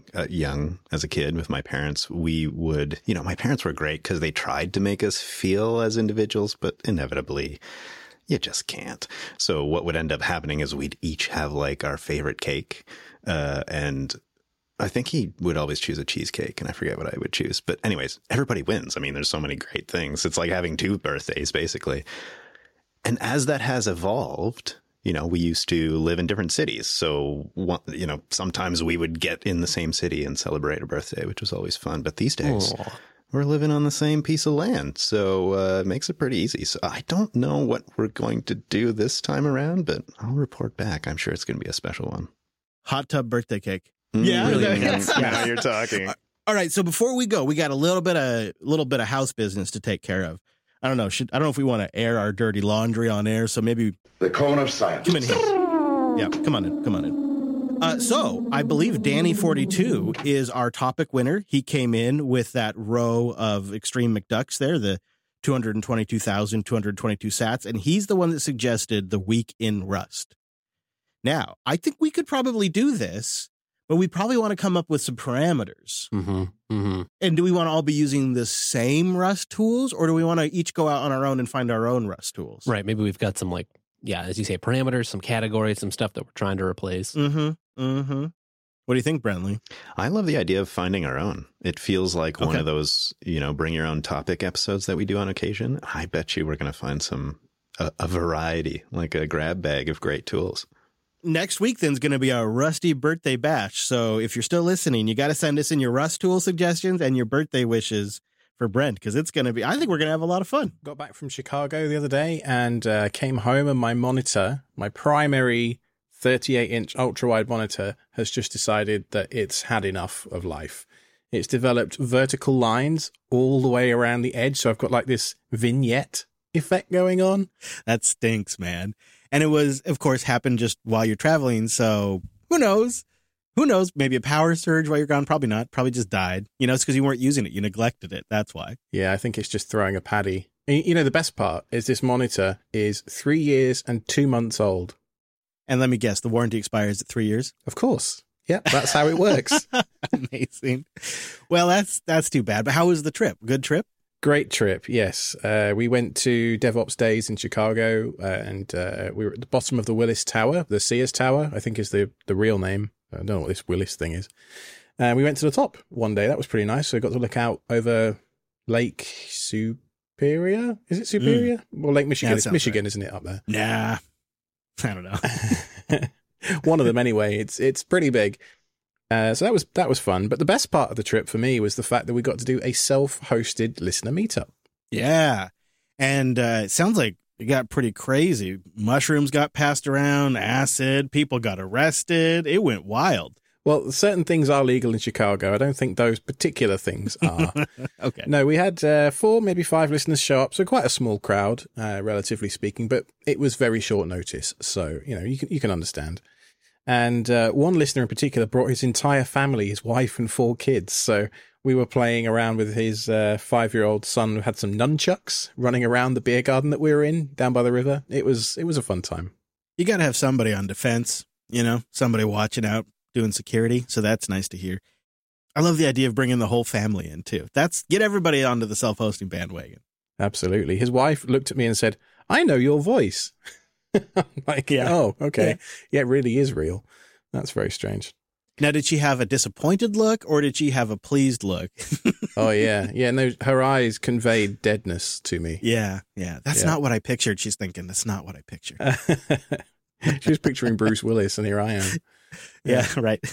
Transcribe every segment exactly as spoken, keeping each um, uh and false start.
uh, young as a kid with my parents, we would, you know, my parents were great because they tried to make us feel as individuals, but inevitably you just can't. So what would end up happening is we'd each have like our favorite cake. Uh, and I think he would always choose a cheesecake, and I forget what I would choose. But anyways, everybody wins. I mean, there's so many great things. It's like having two birthdays, basically. And as that has evolved, you know, we used to live in different cities. So, you know, sometimes we would get in the same city and celebrate a birthday, which was always fun. But these days, Aww. we're living on the same piece of land. So uh, it makes it pretty easy. So I don't know what we're going to do this time around, but I'll report back. I'm sure it's going to be a special one. Hot tub birthday cake. Mm, yeah. Really, now you're talking. All right. So before we go, we got a little bit of little bit of house business to take care of. I don't know. Should, I don't know if we want to air our dirty laundry on air. So maybe the cone of silence. Come in here. Yeah, come on in. Come on in. Uh, so I believe Danny forty-two is our topic winner. He came in with that row of Extreme McDucks there, the two hundred twenty-two thousand two hundred twenty-two sats, and he's the one that suggested the week in Rust. Now, I think we could probably do this, but we probably want to come up with some parameters. Mm-hmm. Mm-hmm. And do we want to all be using the same Rust tools, or do we want to each go out on our own and find our own Rust tools? Right. Maybe we've got some, like, yeah, as you say, parameters, some categories, some stuff that we're trying to replace. Mm-hmm. Mm-hmm. What do you think, Brentley? I love the idea of finding our own. It feels like okay. one of those, you know, bring your own topic episodes that we do on occasion. I bet you we're going to find some, a, a variety, like a grab bag of great tools. Next week, then, is going to be our Rusty birthday bash. So if you're still listening, you got to send us in your Rust tool suggestions and your birthday wishes for Brent, because it's going to be, I think we're going to have a lot of fun. Got back from Chicago the other day and uh, came home, and my monitor, my primary thirty-eight inch ultra-wide monitor, has just decided that it's had enough of life. It's developed vertical lines all the way around the edge, so I've got like this vignette effect going on. That stinks, man. And it was, of course, happened just while you're traveling, so who knows? Who knows? Maybe a power surge while you're gone. Probably not. Probably just died. You know, it's because you weren't using it. You neglected it. That's why. Yeah, I think it's just throwing a paddy. You know, the best part is this monitor is three years and two months old. And let me guess, the warranty expires at three years? Of course. Yeah, that's how it works. Amazing. Well, that's that's too bad. But how was the trip? Good trip? Great trip, yes. Uh, we went to DevOps Days in Chicago, uh, and uh, we were at the bottom of the Willis Tower. The Sears Tower, I think, is the, the real name. I don't know what this Willis thing is. And uh, we went to the top one day. That was pretty nice. So we got to look out over Lake Superior. Is it Superior? Mm. Well, Lake Michigan. Yeah, it's Michigan, right. Isn't it, up there? Nah. I don't know. One of them anyway. It's it's pretty big. Uh, so that was that was fun. But the best part of the trip for me was the fact that we got to do a self-hosted listener meetup. Yeah. And uh, it sounds like it got pretty crazy. Mushrooms got passed around, acid, people got arrested. It went wild. Well, certain things are legal in Chicago. I don't think those particular things are. Okay. No, we had uh, four, maybe five listeners show up. So quite a small crowd, uh, relatively speaking, but it was very short notice. So, you know, you can, you can understand. And uh, one listener in particular brought his entire family, his wife and four kids. So we were playing around with his uh, five-year-old son who had some nunchucks running around the beer garden that we were in down by the river. It was it was a fun time. You got to have somebody on defense, you know, somebody watching out, doing security. So that's nice to hear. I love the idea of bringing the whole family in, too. That's get everybody onto the self-hosting bandwagon. Absolutely. His wife looked at me and said, "I know your voice." Like, yeah. Oh, okay. Yeah. yeah, it really is real. That's very strange. Now, did she have a disappointed look or did she have a pleased look? Oh, yeah. Yeah, no, her eyes conveyed deadness to me. Yeah, yeah. That's yeah. not what I pictured. She's thinking, that's not what I pictured. She was picturing Bruce Willis, and here I am. Yeah, yeah right.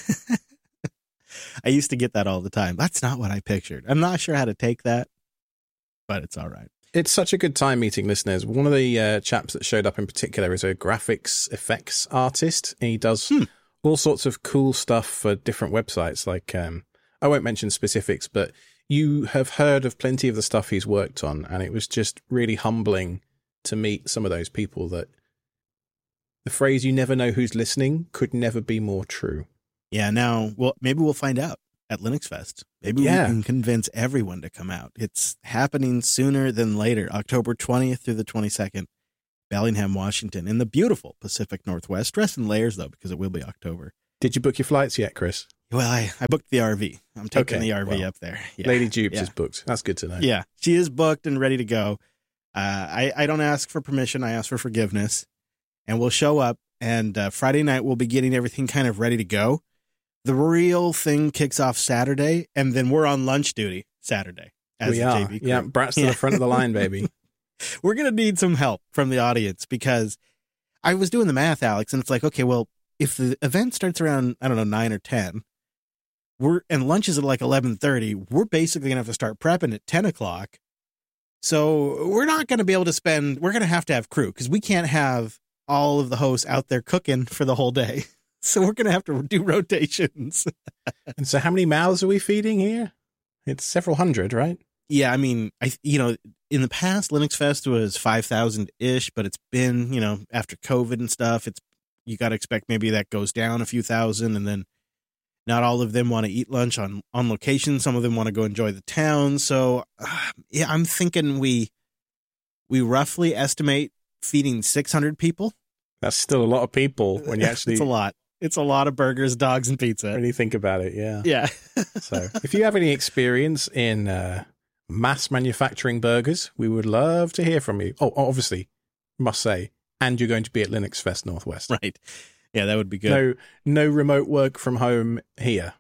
I used to get that all the time. That's not what I pictured. I'm not sure how to take that, but it's all right. It's such a good time meeting listeners. One of the uh, chaps that showed up in particular is a graphics effects artist. He does hmm. all sorts of cool stuff for different websites. Like, um, I won't mention specifics, but you have heard of plenty of the stuff he's worked on. And it was just really humbling to meet some of those people that the phrase, "you never know who's listening," could never be more true. Yeah. Now, well, maybe we'll find out at Linux Fest. Maybe yeah. we can convince everyone to come out. It's happening sooner than later, October twentieth through the twenty-second, Bellingham, Washington, in the beautiful Pacific Northwest. Dress in layers, though, because it will be October. Did you book your flights yet, Chris? Well, I, I booked the R V. I'm taking Okay, the R V well, up there. Yeah. Lady Dupes yeah. is booked. That's good to know. Yeah, she is booked and ready to go. Uh, I, I don't ask for permission. I ask for forgiveness. And we'll show up. And uh, Friday night, we'll be getting everything kind of ready to go. The real thing kicks off Saturday. And then we're on lunch duty Saturday. As We a are. J V crew. Yeah, brats to Yeah. the front of the line, baby. We're going to need some help from the audience because I was doing the math, Alex, and it's like, okay, well, if the event starts around, I don't know, nine or ten, we're and lunch is at like eleven thirty, we're basically going to have to start prepping at ten o'clock. So we're not going to be able to spend, we're going to have to have crew because we can't have all of the hosts out there cooking for the whole day. So we're going to have to do rotations. And so how many mouths are we feeding here? It's several hundred, right? Yeah, I mean, I you know, in the past, Linux Fest was five thousand ish, but it's been, you know, after COVID and stuff, it's you got to expect maybe that goes down a few thousand, and then not all of them want to eat lunch on on location. Some of them want to go enjoy the town. So, uh, yeah, I'm thinking we we roughly estimate feeding six hundred people. That's still a lot of people when you actually It's a lot. It's a lot of burgers, dogs, and pizza. really think about it. Yeah. Yeah. So if you have any experience in uh, mass manufacturing burgers, we would love to hear from you. Oh, obviously, must say, and you're going to be at Linux Fest Northwest. Right. Yeah, that would be good. No, no remote work from home here.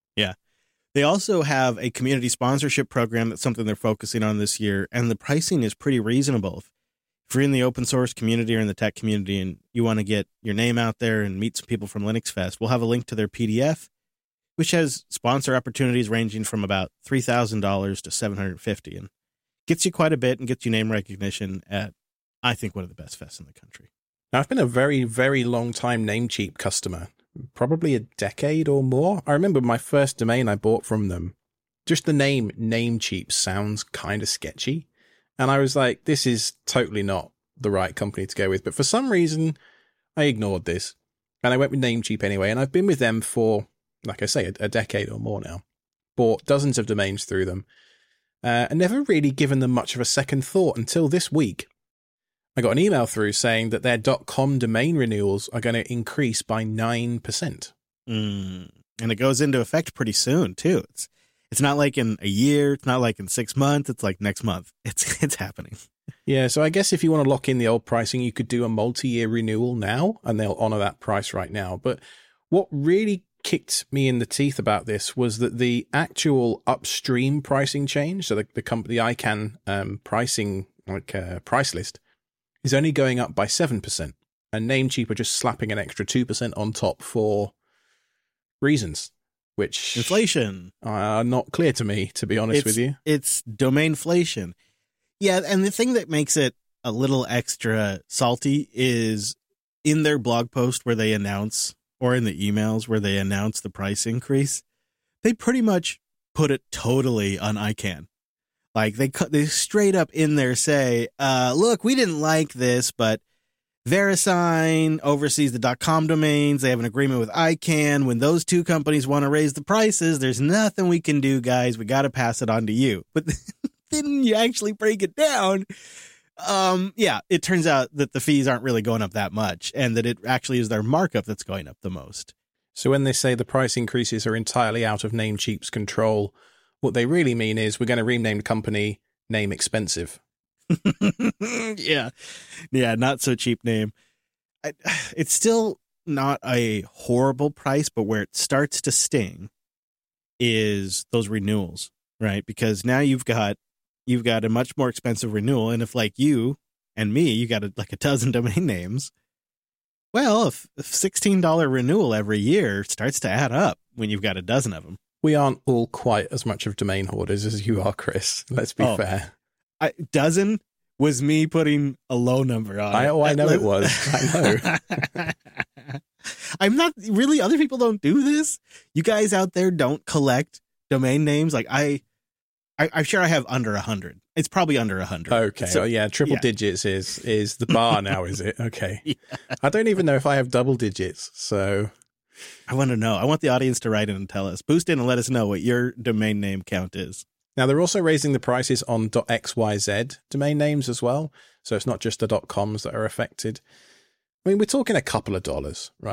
They also have a community sponsorship program. That's something they're focusing on this year, and the pricing is pretty reasonable. If you're in the open source community or in the tech community and you want to get your name out there and meet some people from Linux Fest, we'll have a link to their P D F, which has sponsor opportunities ranging from about three thousand dollars to seven hundred fifty dollars, and gets you quite a bit and gets you name recognition at, I think, one of the best fests in the country. Now, I've been a very, very long time Namecheap customer, probably a decade or more. I remember my first domain I bought from them. Just the name Namecheap sounds kind of sketchy. And I was like, this is totally not the right company to go with. But for some reason, I ignored this. And I went with Namecheap anyway. And I've been with them for, like I say, a, a decade or more now. Bought dozens of domains through them. Uh, and never really given them much of a second thought until this week. I got an email through saying that their .com domain renewals are going to increase by nine percent. Mm. And it goes into effect pretty soon, too. It's it's not like in a year. It's not like in six months. It's like next month. It's it's happening. Yeah, so I guess if you want to lock in the old pricing, you could do a multi-year renewal now, and they'll honor that price right now. But what really kicked me in the teeth about this was that the actual upstream pricing change, so the, the company, the I C A N um, pricing like uh, price list, is only going up by seven percent. And Namecheap are just slapping an extra two percent on top for reasons, which Inflation. are not clear to me, to be honest It's- with you. It's domainflation. Yeah, and the thing that makes it a little extra salty is in their blog post where they announce, or in the emails where they announce the price increase, they pretty much put it totally on I C A N. Like they cut, they straight up in there say, uh, look, we didn't like this, but VeriSign oversees the .com domains. They have an agreement with I C A N. When those two companies want to raise the prices, there's nothing we can do, guys. We got to pass it on to you. But then you actually break it down. Um, yeah, it turns out that the fees aren't really going up that much and that it actually is their markup that's going up the most. So when they say the price increases are entirely out of Namecheap's control, what they really mean is we're going to rename the company Name Expensive. yeah. Yeah, not so cheap name. I, it's still not a horrible price, but where it starts to sting is those renewals, right? Because now you've got you've got a much more expensive renewal, and if like you and me, you got a, like a dozen domain names, well, if, if sixteen dollars renewal every year starts to add up when you've got a dozen of them. We aren't all quite as much of domain hoarders as you are, Chris. Let's be Oh. fair. I, dozen was me putting a low number on I, it. oh, I know it was. I know. I'm not really, other people don't do this. You guys out there don't collect domain names. Like I, I I'm sure I have under a hundred. It's probably under a hundred. Okay. So- oh, yeah. Triple yeah. digits is is the bar now, is it? Okay. Yeah. I don't even know if I have double digits. So I want to know. I want the audience to write in and tell us. Boost in and let us know what your domain name count is. now they're also raising the prices on .xyz domain names as well. So it's not just the .coms that are affected. I mean, we're talking a couple of dollars, right?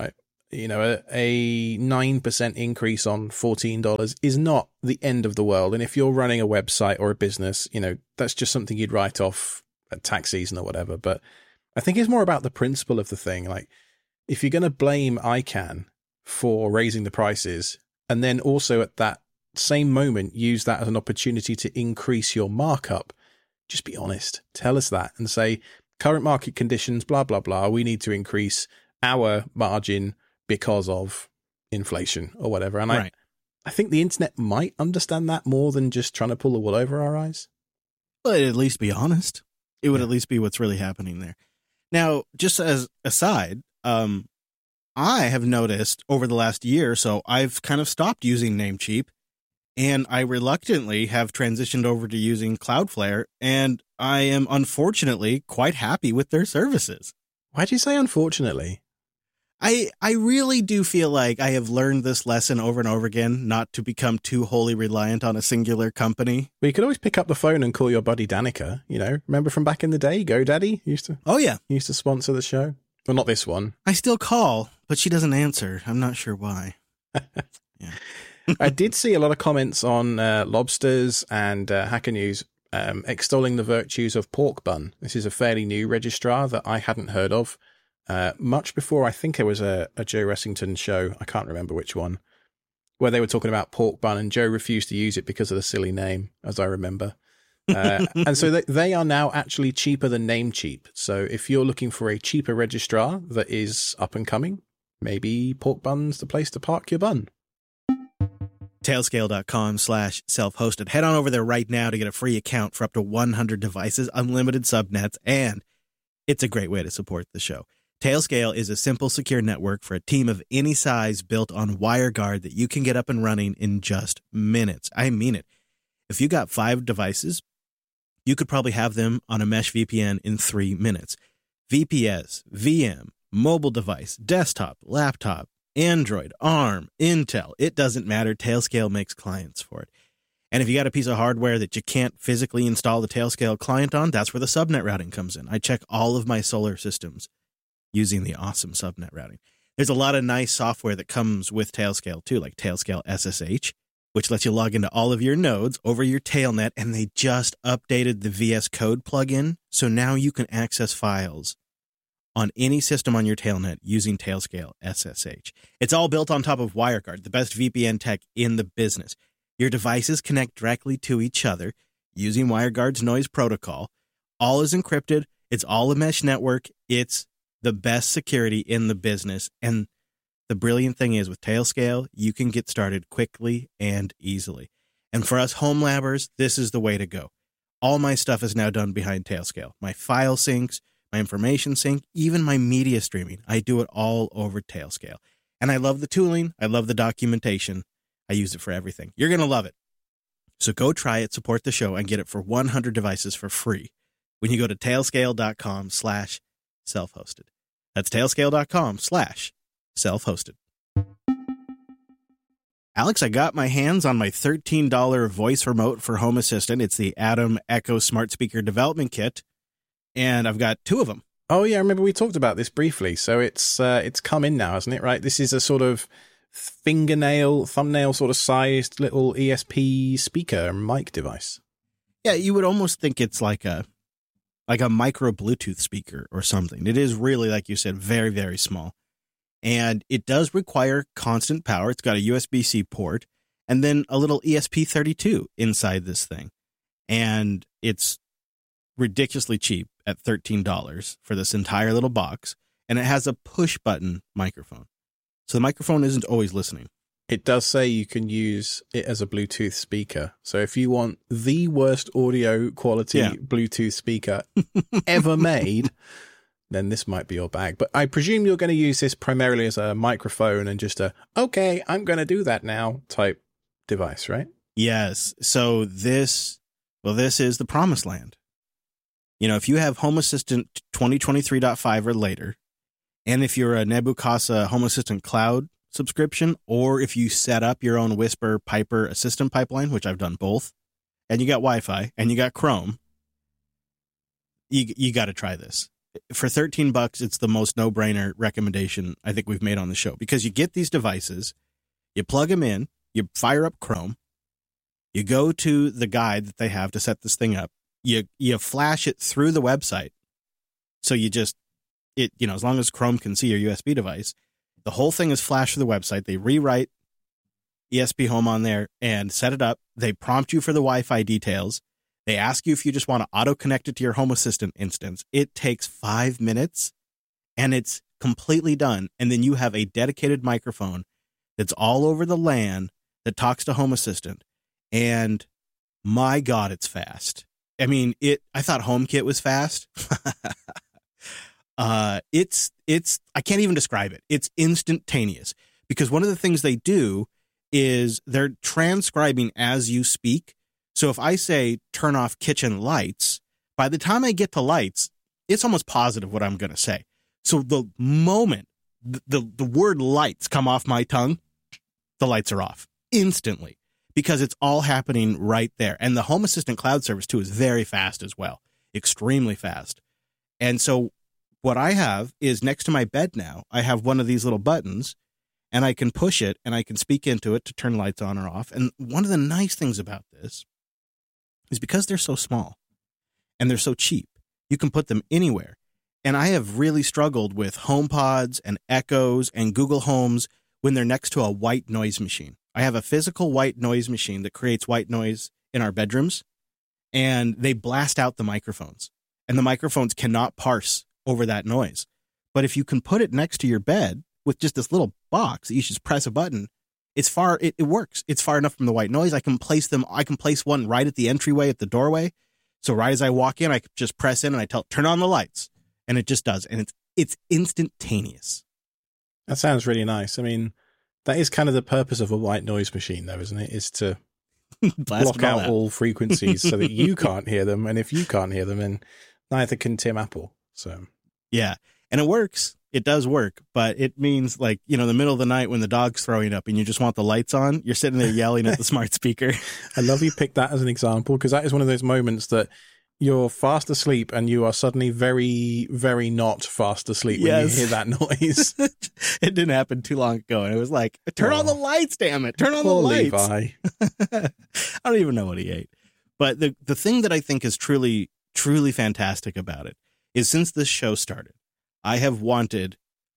you know, a, a nine percent increase on fourteen dollars is not the end of the world. And if you're running a website or a business, you know, that's just something you'd write off at tax season or whatever. But I think it's more about the principle of the thing. Like, if you're going to blame I CANN for raising the prices, and then also at that same moment use that as an opportunity to increase your markup, just be honest. Tell us that and say, current market conditions, blah, blah, blah, we need to increase our margin because of inflation or whatever. And right. I, I think the internet might understand that more than just trying to pull the wool over our eyes. Well, it'd at least be honest. It would Yeah. at least be what's really happening there. Now, just as aside, um, I have noticed over the last year or so, I've kind of stopped using Namecheap, and I reluctantly have transitioned over to using Cloudflare, and I am unfortunately quite happy with their services. Why'd you say unfortunately? I I really do feel like I have learned this lesson over and over again, not to become too wholly reliant on a singular company. Well, you could always pick up the phone and call your buddy Danica. You know, remember from back in the day, GoDaddy used to Oh, yeah. used to sponsor the show. Well, not this one. I still call, but she doesn't answer. I'm not sure why. Yeah. I did see a lot of comments on uh, Lobsters and uh, Hacker News um, extolling the virtues of Pork Bun. This is a fairly new registrar that I hadn't heard of. Uh, much before, I think there was a, a Joe Ressington show, I can't remember which one, where they were talking about Pork Bun, and Joe refused to use it because of the silly name, as I remember. Uh, and so they, they are now actually cheaper than Namecheap. So if you're looking for a cheaper registrar that is up and coming, maybe Pork Bun's the place to park your bun. Tailscale.com slash self-hosted. Head on over there right now to get a free account for up to one hundred devices, unlimited subnets, and it's a great way to support the show. Tailscale is a simple, secure network for a team of any size built on WireGuard that you can get up and running in just minutes. I mean it. If you got five devices, you could probably have them on a mesh V P N in three minutes. V P S, V M, mobile device, desktop, laptop, Android, ARM, Intel, it doesn't matter. Tailscale makes clients for it. And if you got a piece of hardware that you can't physically install the Tailscale client on, that's where the subnet routing comes in. I check all of my solar systems using the awesome subnet routing. There's a lot of nice software that comes with Tailscale too, like Tailscale S S H, which lets you log into all of your nodes over your Tailnet, and they just updated the V S Code plugin, so now you can access files on any system on your Tailnet using Tailscale S S H. It's all built on top of WireGuard, the best V P N tech in the business. Your devices connect directly to each other using WireGuard's noise protocol. All is encrypted. It's all a mesh network. It's the best security in the business. And the brilliant thing is, with Tailscale, you can get started quickly and easily. And for us home labbers, this is the way to go. All my stuff is now done behind Tailscale. My file syncs, my information sync, even my media streaming. I do it all over Tailscale. And I love the tooling. I love the documentation. I use it for everything. You're going to love it. So go try it, support the show, and get it for one hundred devices for free when you go to tailscale.com slash self-hosted. That's tailscale.com slash self-hosted. Alex, I got my hands on my thirteen dollars voice remote for Home Assistant. It's the Atom Echo Smart Speaker Development Kit, and I've got two of them. Oh, yeah, I remember we talked about this briefly. So it's uh, it's come in now, hasn't it, right? This is a sort of fingernail, thumbnail sort of sized little E S P speaker mic device. Yeah, you would almost think it's like a like a micro Bluetooth speaker or something. It is really, like you said, very, very small. And it does require constant power. It's got a U S B C port and then a little E S P thirty-two inside this thing. And it's ridiculously cheap at thirteen dollars for this entire little box. And it has a push button microphone. So the microphone isn't always listening. It does say you can use it as a Bluetooth speaker. So if you want the worst audio quality Yeah. Bluetooth speaker ever made, then this might be your bag. But I presume you're going to use this primarily as a microphone and just a, okay, I'm going to do that now type device, right? Yes. So this, well, this is the promised land. You know, if you have Home Assistant twenty twenty-three point five or later, and if you're a Nebucasa Home Assistant Cloud subscription, or if you set up your own Whisper Piper Assistant pipeline, which I've done both, and you got Wi-Fi and you got Chrome, you you got to try this. For thirteen bucks, it's the most no-brainer recommendation I think we've made on the show, because you get these devices, you plug them in, you fire up Chrome, you go to the guide that they have to set this thing up, you you flash it through the website. So you just, it you know, as long as Chrome can see your U S B device, the whole thing is flashed to the website. They rewrite E S P Home on there and set it up. They prompt you for the Wi-Fi details. They ask you if you just want to auto-connect it to your Home Assistant instance. It takes five minutes, and it's completely done. And then you have a dedicated microphone that's all over the LAN that talks to Home Assistant. And my God, it's fast. I mean, it. I thought HomeKit was fast. uh, it's it's. I can't even describe it. It's instantaneous, because one of the things they do is they're transcribing as you speak. So if I say turn off kitchen lights, by the time I get to lights, it's almost positive what I'm going to say. So the moment the, the the word lights come off my tongue, the lights are off instantly, because it's all happening right there. And the Home Assistant cloud service too is very fast as well, extremely fast. And so what I have is next to my bed now, I have one of these little buttons, and I can push it and I can speak into it to turn lights on or off. And one of the nice things about this is because they're so small and they're so cheap, you can put them anywhere. And I have really struggled with HomePods and Echoes and Google Homes when they're next to a white noise machine. I have a physical white noise machine that creates white noise in our bedrooms, and they blast out the microphones, and the microphones cannot parse over that noise. But if you can put it next to your bed with just this little box, you just press a button, it's far, it, it works. It's far enough from the white noise. I can place them. I can place one right at the entryway at the doorway. So right as I walk in, I just press in and I tell, turn on the lights, and it just does. And it's, it's instantaneous. That sounds really nice. I mean, that is kind of the purpose of a white noise machine, though, isn't it? Is to block out, out all frequencies so that you can't hear them. And if you can't hear them, then neither can Tim Apple. So, yeah. And it works. It does work, but it means, like, you know, the middle of the night when the dog's throwing up and you just want the lights on, you're sitting there yelling at the smart speaker. I love you picked that as an example, because that is one of those moments that you're fast asleep and you are suddenly very, very not fast asleep when yes. you hear that noise. It didn't happen too long ago. And it was like, turn oh. on the lights, damn it. Turn on Poor the lights. Levi. I don't even know what he ate. But the, the thing that I think is truly, truly fantastic about it is, since this show started, I have wanted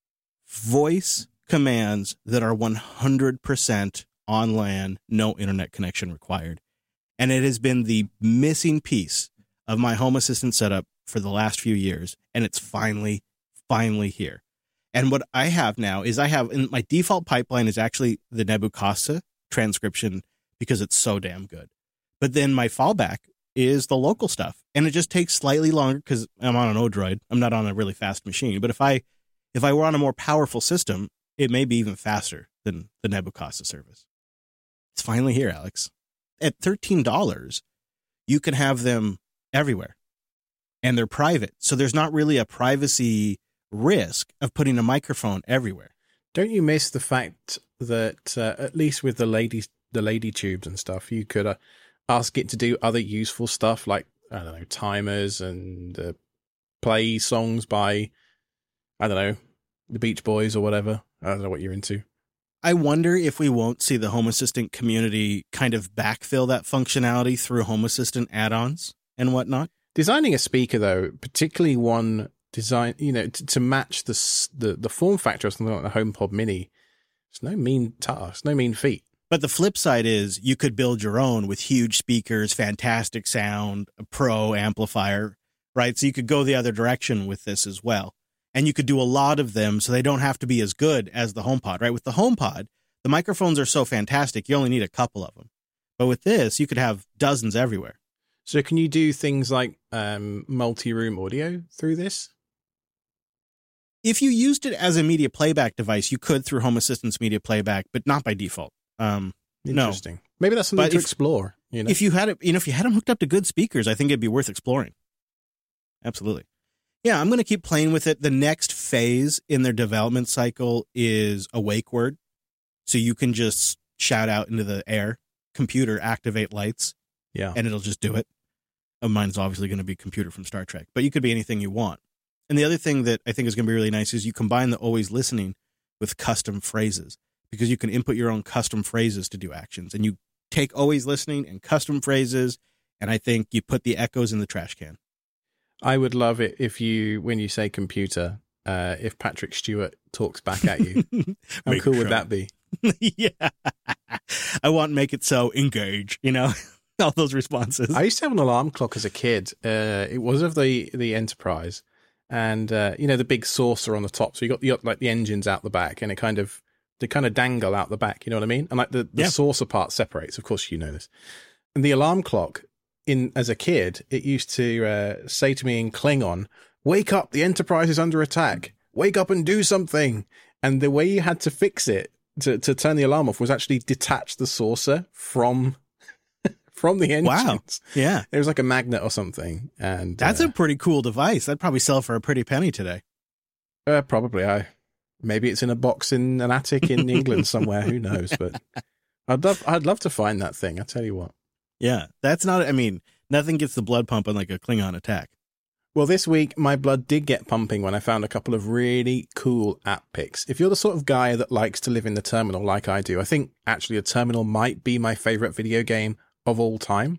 voice commands that are one hundred percent on LAN, no internet connection required. And it has been the missing piece of my Home Assistant setup for the last few years. And it's finally, finally here. And what I have now is I have, in my default pipeline is actually the Nebuchadnezzar transcription, because it's so damn good. But then my fallback is the local stuff. And it just takes slightly longer because I'm on an Odroid. I'm not on a really fast machine. But if I if I were on a more powerful system, it may be even faster than the Nebuchadnezzar service. It's finally here, Alex. At thirteen dollars, you can have them everywhere. And they're private. So there's not really a privacy risk of putting a microphone everywhere. Don't you miss the fact that, uh, at least with the lady, the lady tubes and stuff, you could uh, ask it to do other useful stuff like, I don't know, timers and uh, play songs by, I don't know, the Beach Boys or whatever. I don't know what you're into. I wonder if we won't see the Home Assistant community kind of backfill that functionality through Home Assistant add-ons and whatnot. Designing a speaker, though, particularly one design, you know, to, to match the, the the form factor of something like the HomePod Mini, it's no mean task, no mean feat. But the flip side is you could build your own with huge speakers, fantastic sound, a pro amplifier, right? So you could go the other direction with this as well. And you could do a lot of them so they don't have to be as good as the HomePod, right? With the HomePod, the microphones are so fantastic, you only need a couple of them. But with this, you could have dozens everywhere. So can you do things like um, multi-room audio through this? If you used it as a media playback device, you could through Home Assistant's media playback, but not by default. Um, Interesting. No. Maybe that's something but to if, explore. You know? If you had it, you know, if you had them hooked up to good speakers, I think it'd be worth exploring. Absolutely. Yeah, I'm going to keep playing with it. The next phase in their development cycle is a wake word. So you can just shout out into the air, computer, activate lights. Yeah. And it'll just do it. Oh, mine's obviously going to be computer from Star Trek, but you could be anything you want. And the other thing that I think is going to be really nice is you combine the always listening with custom phrases, because you can input your own custom phrases to do actions. And you take always listening and custom phrases, and I think you put the echoes in the trash can. I would love it if you, when you say computer, uh, if Patrick Stewart talks back at you. How cool would that be? Yeah. I want to make it so engage, you know, all those responses. I used to have an alarm clock as a kid. Uh, it was of the, the Enterprise. And, uh, you know, the big saucer on the top. So you got, you got like the engines out the back, and it kind of, they kind of dangle out the back. You know what I mean? And like the, the yeah. saucer part separates. Of course, you know this. And the alarm clock, in as a kid, it used to uh, say to me in Klingon, "Wake up, the Enterprise is under attack. Wake up and do something." And the way you had to fix it to, to turn the alarm off was actually detach the saucer from from the engines. Wow. Yeah. There was like a magnet or something. And that's uh, a pretty cool device. That'd probably sell for a pretty penny today. Uh, probably. I maybe it's in a box in an attic in England somewhere. Who knows? But I'd love I'd love to find that thing. I tell you what. Yeah, that's not. I mean, nothing gets the blood pumping like a Klingon attack. Well, this week my blood did get pumping when I found a couple of really cool app picks. If you're the sort of guy that likes to live in the terminal like I do, I think actually a terminal might be my favorite video game of all time.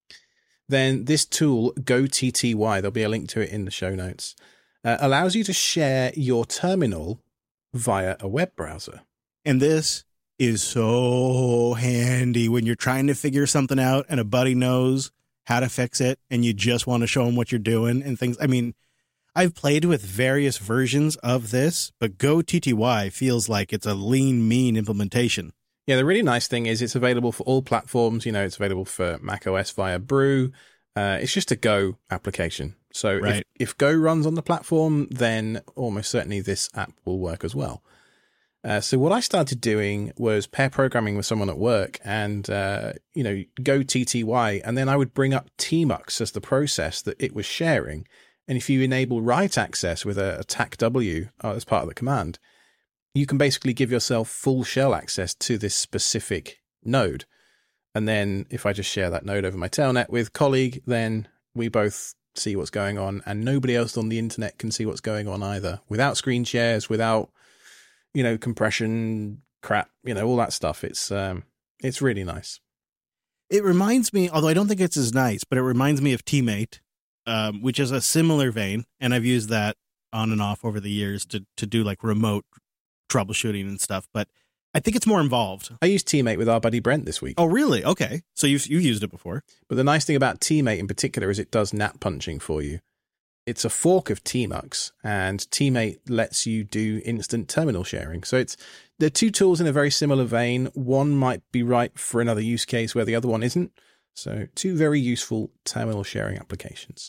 Then this tool, GoTTY, there'll be a link to it in the show notes, uh, allows you to share your terminal via a web browser. And this is so handy when you're trying to figure something out and a buddy knows how to fix it and you just want to show them what you're doing and things. I mean, I've played with various versions of this, but GoTTY feels like it's a lean, mean implementation. Yeah, the really nice thing is it's available for all platforms. You know, it's available for macOS via Brew. Uh, it's just a Go application. So right. if, if Go runs on the platform, then almost certainly this app will work as well. Uh, so what I started doing was pair programming with someone at work and, uh, you know, GoTTY, and then I would bring up Tmux as the process that it was sharing. And if you enable write access with a, a T A C W uh, as part of the command, you can basically give yourself full shell access to this specific node. And then if I just share that node over my telnet with colleague, then we both see what's going on, and nobody else on the internet can see what's going on either, without screen shares, without, you know, compression crap, you know, all that stuff. It's, um, it's really nice. It reminds me, although I don't think it's as nice, but it reminds me of Teammate, um, which is a similar vein. And I've used that on and off over the years to, to do like remote troubleshooting and stuff, but I think it's more involved. I used Teammate with our buddy Brent this week. Oh, really? Okay. So you've, you've used it before. But the nice thing about Teammate in particular is it does nap punching for you. It's a fork of Tmux, and Teammate lets you do instant terminal sharing. So it's they're two tools in a very similar vein. One might be right for another use case where the other one isn't. So two very useful terminal sharing applications.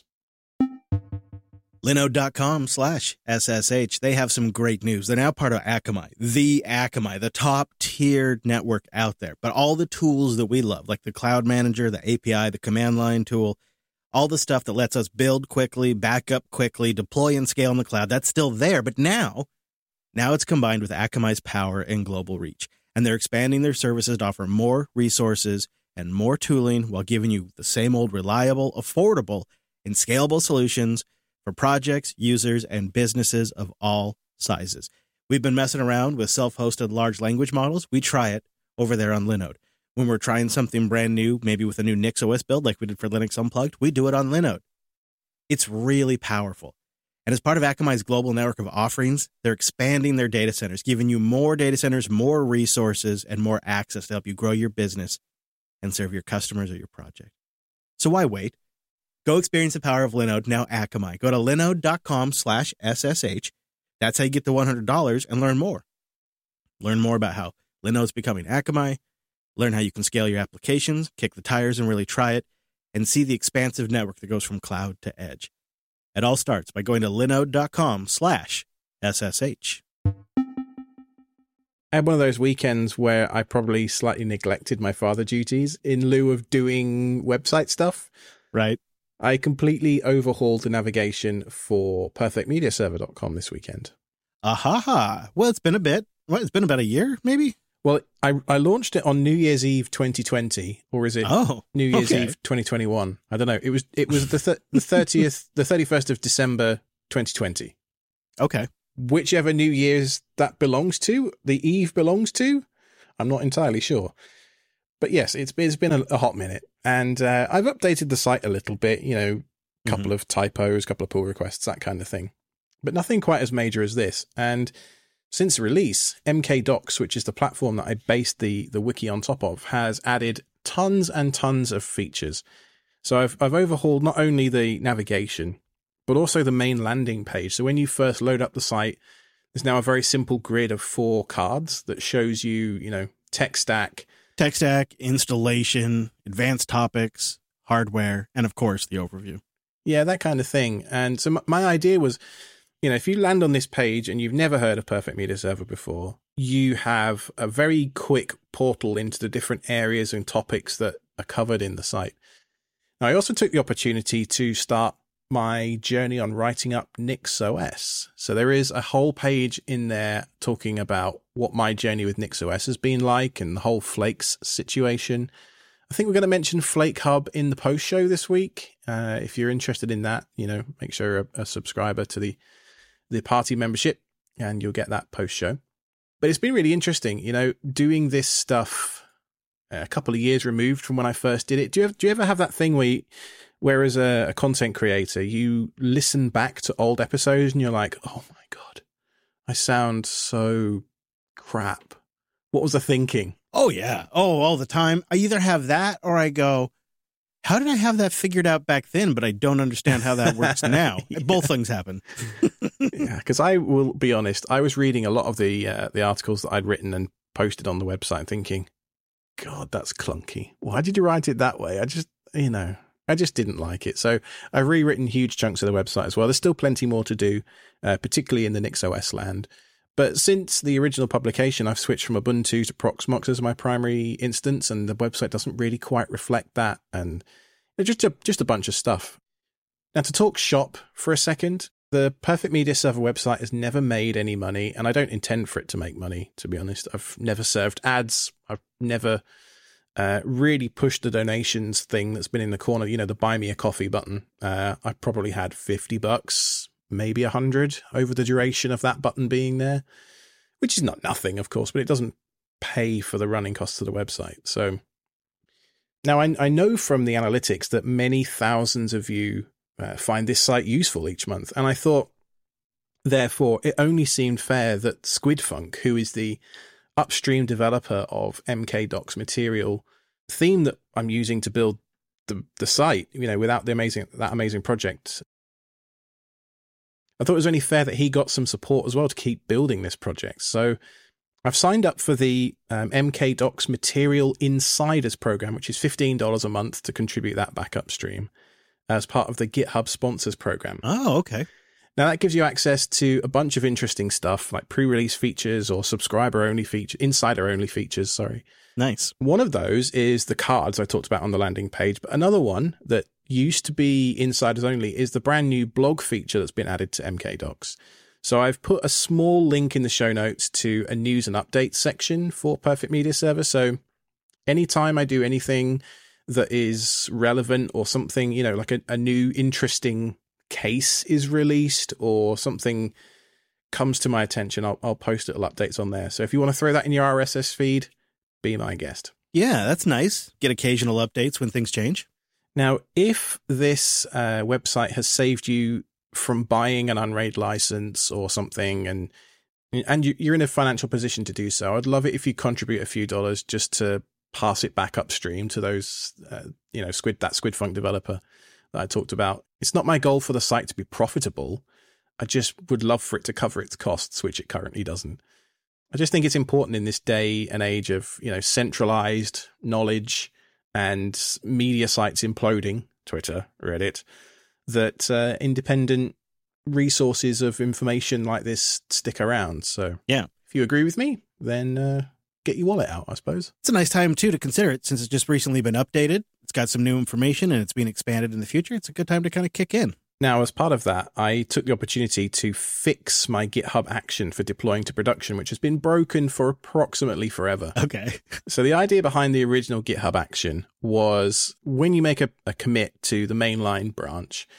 Linode.com slash SSH. They have some great news. They're now part of Akamai, the Akamai, the top tiered network out there. But all the tools that we love, like the Cloud Manager, the A P I, the command line tool, all the stuff that lets us build quickly, back up quickly, deploy and scale in the cloud, that's still there. But now, now it's combined with Akamai's power and global reach. And they're expanding their services to offer more resources and more tooling while giving you the same old reliable, affordable, and scalable solutions for projects, users, and businesses of all sizes. We've been messing around with self-hosted large language models. We try it over there on Linode. When we're trying something brand new, maybe with a new NixOS build like we did for Linux Unplugged, we do it on Linode. It's really powerful. And as part of Akamai's global network of offerings, they're expanding their data centers, giving you more data centers, more resources, and more access to help you grow your business and serve your customers or your project. So why wait? Go experience the power of Linode, now Akamai. Go to linode.com slash SSH. That's how you get the one hundred dollars and learn more. Learn more about how Linode's becoming Akamai. Learn how you can scale your applications, kick the tires and really try it, and see the expansive network that goes from cloud to edge. It all starts by going to linode.com slash SSH. I had one of those weekends where I probably slightly neglected my father duties in lieu of doing website stuff. Right. I completely overhauled the navigation for perfect media server dot com this weekend. Aha. Well, it's been a bit. What, it's been about a year, maybe? Well, I, I launched it on New Year's Eve twenty twenty, or is it oh, New Year's okay. Eve twenty twenty-one? I don't know. It was it was the th- the thirtieth, the thirty-first of December twenty twenty. Okay. Whichever New Year's that belongs to, the eve belongs to, I'm not entirely sure. But yes, it's, it's been a, a hot minute. And uh, I've updated the site a little bit, you know, a couple mm-hmm. of typos, a couple of pull requests, that kind of thing. But nothing quite as major as this. And since release, M K Docs, which is the platform that I based the, the wiki on top of, has added tons and tons of features. So I've I've overhauled not only the navigation, but also the main landing page. So when you first load up the site, there's now a very simple grid of four cards that shows you, you know, tech stack. Tech stack, installation, advanced topics, hardware, and of course the overview. Yeah, that kind of thing. And so my idea was, you know, if you land on this page and you've never heard of Perfect Media Server before, you have a very quick portal into the different areas and topics that are covered in the site. Now, I also took the opportunity to start my journey on writing up NixOS. So there is a whole page in there talking about what my journey with NixOS has been like and the whole Flakes situation. I think we're going to mention Flake Hub in the post show this week. Uh, if you're interested in that, you know, make sure you're a, a subscriber to the, the party membership and you'll get that post show. But it's been really interesting, you know, doing this stuff a couple of years removed from when I first did it. Do you, have, do you ever have that thing where you, where as a, a content creator, you listen back to old episodes and you're like, oh my God, I sound so crap. What was I thinking? Oh, yeah. Oh, all the time. I either have that or I go, how did I have that figured out back then, but I don't understand how that works now? Yeah. Both things happen. Yeah, because I will be honest, I was reading a lot of the uh, the articles that I'd written and posted on the website thinking, God, that's clunky. Why did you write it that way? I just, you know, I just didn't like it. So I've rewritten huge chunks of the website as well. There's still plenty more to do, uh, particularly in the NixOS land. But since the original publication, I've switched from Ubuntu to Proxmox as my primary instance, and the website doesn't really quite reflect that. And just a, just a bunch of stuff. Now, to talk shop for a second, the Perfect Media Server website has never made any money, and I don't intend for it to make money, to be honest. I've never served ads. I've never uh, really pushed the donations thing that's been in the corner, you know, the buy me a coffee button. Uh, I probably had fifty bucks, maybe a hundred over the duration of that button being there, which is not nothing, of course, but it doesn't pay for the running costs of the website. So now I, I know from the analytics that many thousands of you uh, find this site useful each month. And I thought, therefore, it only seemed fair that Squidfunk, who is the upstream developer of M K Docs material theme that I'm using to build the, the site, you know, without the amazing, that amazing project, I thought it was only fair that he got some support as well to keep building this project. So I've signed up for the um, M K Docs Material Insiders program, which is fifteen dollars a month to contribute that back upstream as part of the GitHub Sponsors program. Oh, okay. Now, that gives you access to a bunch of interesting stuff like pre-release features or subscriber-only features, insider-only features, sorry. Nice. One of those is the cards I talked about on the landing page, but another one that used to be insiders only is the brand new blog feature that's been added to M K Docs. So I've put a small link in the show notes to a news and updates section for Perfect Media Server. So anytime I do anything that is relevant or something, you know, like a, a new interesting case is released or something comes to my attention, I'll, I'll post little updates on there. So if you want to throw that in your R S S feed, be my guest. Yeah, that's nice. Get occasional updates when things change. Now, if this uh, website has saved you from buying an Unraid license or something, and and you're in a financial position to do so, I'd love it if you contribute a few dollars just to pass it back upstream to those, uh, you know, Squid that Squidfunk developer that I talked about. It's not my goal for the site to be profitable. I just would love for it to cover its costs, which it currently doesn't. I just think it's important in this day and age of, you know, centralized knowledge and media sites imploding, Twitter, Reddit, that uh, independent resources of information like this stick around. So yeah, if you agree with me, then uh, get your wallet out, I suppose. It's a nice time, too, to consider it since it's just recently been updated. It's got some new information and it's being expanded in the future. It's a good time to kind of kick in. Now, as part of that, I took the opportunity to fix my GitHub action for deploying to production, which has been broken for approximately forever. Okay. So the idea behind the original GitHub action was when you make a, a commit to the mainline branch,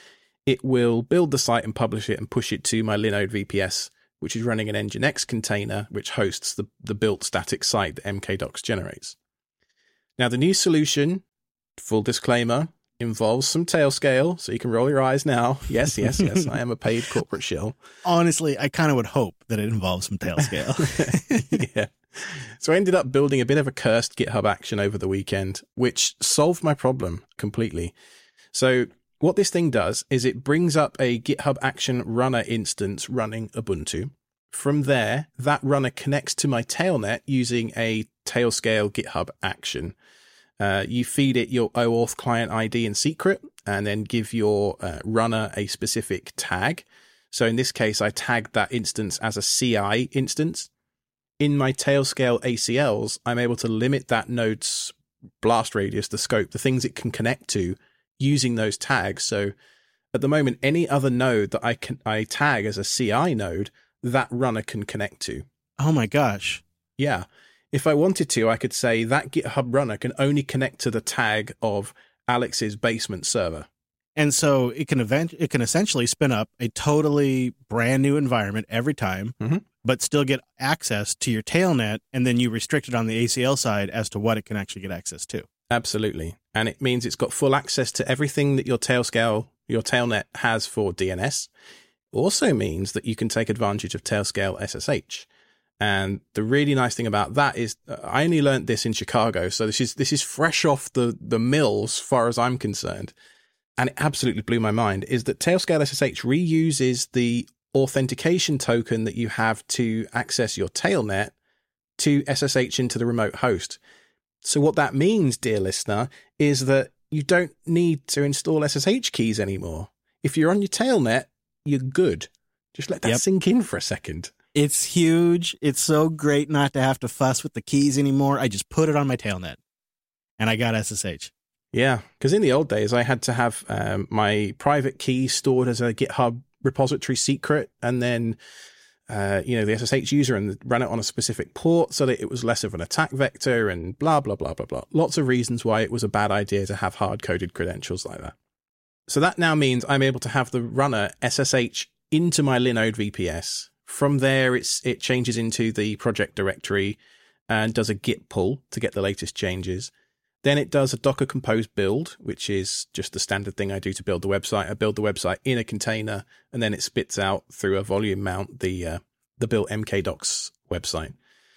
it will build the site and publish it and push it to my Linode V P S, which is running an Nginx container, which hosts the, the built static site that mkdocs generates. Now, the new solution, full disclaimer, involves some Tailscale, so you can roll your eyes now. Yes, yes, yes, I am a paid corporate shill. Honestly, I kind of would hope that it involves some Tailscale. Yeah. So I ended up building a bit of a cursed GitHub action over the weekend, which solved my problem completely. So what this thing does is it brings up a GitHub action runner instance running Ubuntu. From there, that runner connects to my tailnet using a Tailscale GitHub action. Uh, you feed it your OAuth client I D and secret, and then give your uh, runner a specific tag. So in this case, I tagged that instance as a C I instance. In my Tailscale A C Ls, I'm able to limit that node's blast radius, the scope, the things it can connect to, using those tags. So at the moment, any other node that I can I tag as a C I node, that runner can connect to. Oh my gosh. Yeah. If I wanted to, I could say that GitHub runner can only connect to the tag of Alex's basement server. And so it can event it can essentially spin up a totally brand new environment every time, mm-hmm. but still get access to your tailnet, and then you restrict it on the A C L side as to what it can actually get access to. Absolutely. And it means it's got full access to everything that your Tailscale, your tailnet has for D N S. Also means that you can take advantage of Tailscale S S H. And the really nice thing about that is uh, I only learned this in Chicago. So this is, this is fresh off the, the mill as far as I'm concerned. And it absolutely blew my mind, is that Tailscale S S H reuses the authentication token that you have to access your tailnet to S S H into the remote host. So what that means, dear listener, is that you don't need to install S S H keys anymore. If you're on your tailnet, you're good. Just let that Yep. sink in for a second. It's huge. It's so great not to have to fuss with the keys anymore. I just put it on my tailnet, and I got S S H. Yeah, because in the old days, I had to have um, my private key stored as a GitHub repository secret, and then uh, you know, the S S H user, and run it on a specific port so that it was less of an attack vector, and blah, blah, blah, blah, blah. Lots of reasons why it was a bad idea to have hard-coded credentials like that. So that now means I'm able to have the runner S S H into my Linode V P S. From there, it's it changes into the project directory and does a git pull to get the latest changes. Then it does a Docker Compose build, which is just the standard thing I do to build the website. I build the website in a container, and then it spits out through a volume mount the uh, the built mkdocs website.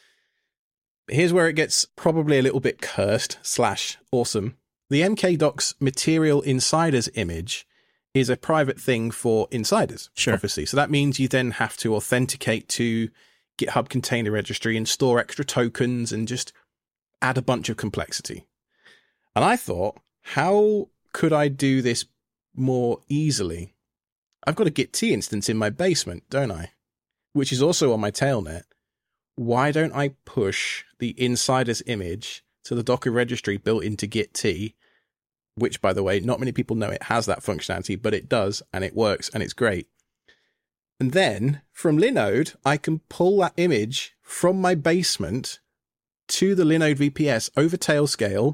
Here's where it gets probably a little bit cursed slash awesome. The mkdocs material insiders image is a private thing for insiders, Sure. obviously. So that means you then have to authenticate to GitHub Container Registry and store extra tokens and just add a bunch of complexity. And I thought, how could I do this more easily? I've got a Git T instance in my basement, don't I? Which is also on my tailnet. Why don't I push the insider's image to the Docker registry built into Git T, which, by the way, not many people know it has that functionality, but it does, and it works, and it's great. And then, from Linode, I can pull that image from my basement to the Linode V P S over Tailscale,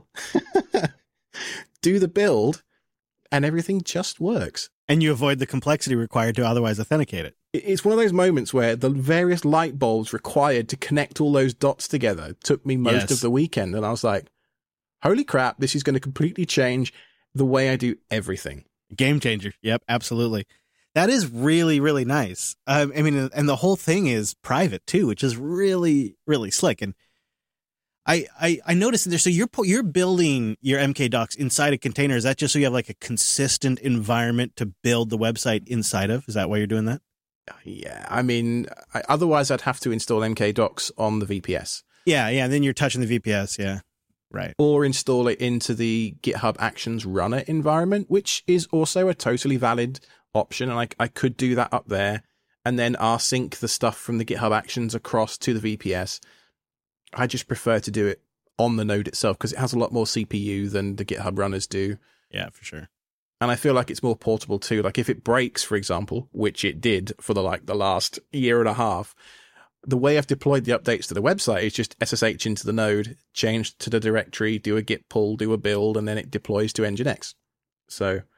do the build, and everything just works. And you avoid the complexity required to otherwise authenticate it. It's one of those moments where the various light bulbs required to connect all those dots together took me most Yes. of the weekend. And I was like, holy crap, this is going to completely change the way I do everything. Game changer. Yep, absolutely. That is really, really nice. Um, I mean, and the whole thing is private too, which is really, really slick. And I, I, I noticed there. So you're pu- you're building your mkdocs inside a container. Is that just so you have like a consistent environment to build the website inside of? Is that why you're doing that? Yeah, I mean, I, otherwise I'd have to install mkdocs on the V P S. Yeah, yeah. And then you're touching the V P S. Yeah, right. Or install it into the GitHub Actions runner environment, which is also a totally valid option. And I, I could do that up there and then rsync the stuff from the GitHub Actions across to the V P S. I just prefer to do it on the node itself because it has a lot more C P U than the GitHub runners do. Yeah, for sure. And I feel like it's more portable too. Like if it breaks, for example, which it did for the like the last year and a half, the way I've deployed the updates to the website is just S S H into the node, change to the directory, do a git pull, do a build, and then it deploys to Nginx. So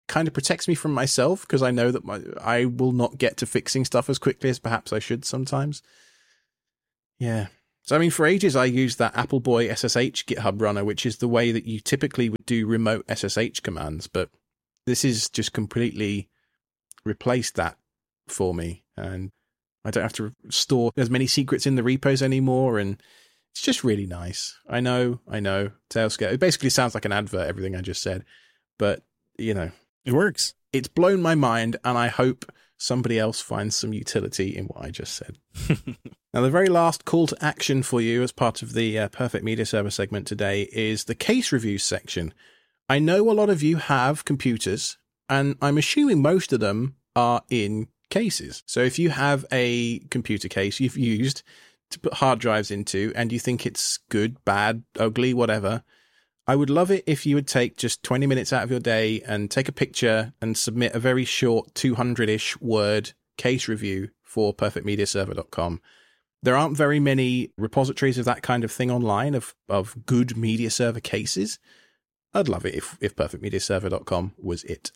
kind of protects me from myself because I know that my, I will not get to fixing stuff as quickly as perhaps I should sometimes. Yeah. So, I mean, for ages, I used that Appleboy S S H GitHub runner, which is the way that you typically would do remote S S H commands. But this is just completely replaced that for me. And I don't have to store as many secrets in the repos anymore. And it's just really nice. I know, I know. Tailscale. It basically sounds like an advert, everything I just said. But, you know. It works. It's blown my mind, and I hope somebody else finds some utility in what I just said. Now, the very last call to action for you as part of the uh, Perfect Media Server segment today is the case reviews section. I know a lot of you have computers, and I'm assuming most of them are in cases. So if you have a computer case you've used to put hard drives into, and you think it's good, bad, ugly, whatever, I would love it if you would take just twenty minutes out of your day and take a picture and submit a very short two hundred-ish word case review for perfect media server dot com. There aren't very many repositories of that kind of thing online, of, of good media server cases. I'd love it if, if perfect media server dot com was it.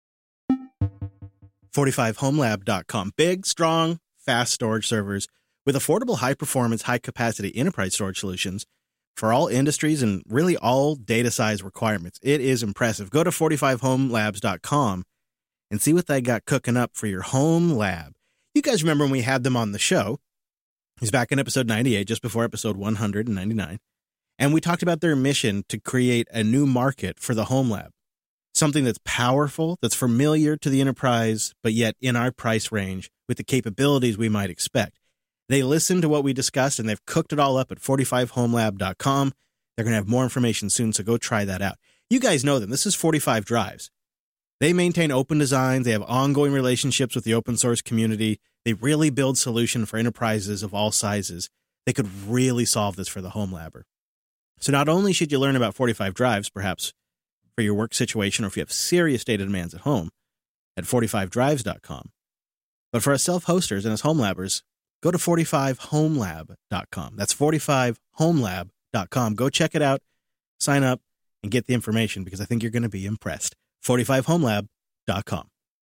forty-five home lab dot com. Big, strong, fast storage servers with affordable, high-performance, high-capacity enterprise storage solutions for all industries and really all data size requirements. It is impressive. Go to forty-five home labs dot com and see what they got cooking up for your home lab. You guys remember when we had them on the show? He's back in episode ninety-eight, just before episode one hundred ninety-nine. And we talked about their mission to create a new market for the home lab. Something that's powerful, that's familiar to the enterprise, but yet in our price range with the capabilities we might expect. They listened to what we discussed, and they've cooked it all up at forty-five home lab dot com. They're going to have more information soon, so go try that out. You guys know them. This is forty-five Drives. They maintain open designs. They have ongoing relationships with the open source community. They really build solutions for enterprises of all sizes. They could really solve this for the home labber. So not only should you learn about forty-five Drives, perhaps for your work situation, or if you have serious data demands at home, at forty-five drives dot com, but for us self-hosters and us home labbers, go to forty-five home lab dot com. That's forty-five home lab dot com. Go check it out, sign up, and get the information, because I think you're going to be impressed. forty-five home lab dot com.